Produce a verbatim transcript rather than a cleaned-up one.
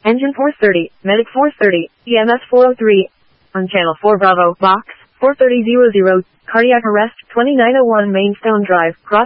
Engine four thirty, Medic four thirty, E M S four oh three. On Channel four Bravo, Box four thirty hundred, cardiac arrest twenty-nine oh one Mainstone Drive, Cross